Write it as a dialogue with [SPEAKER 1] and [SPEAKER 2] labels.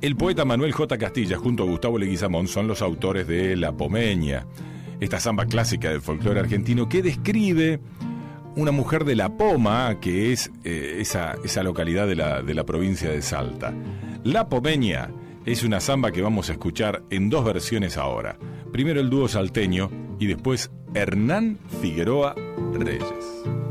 [SPEAKER 1] El poeta Manuel J. Castilla junto a Gustavo Leguizamón son los autores de La Pomeña, esta samba clásica del folclore argentino que describe una mujer de La Poma, que es esa localidad de la provincia de Salta. La Pomeña es una samba que vamos a escuchar en dos versiones ahora. Primero el dúo salteño y después Hernán Figueroa Reyes.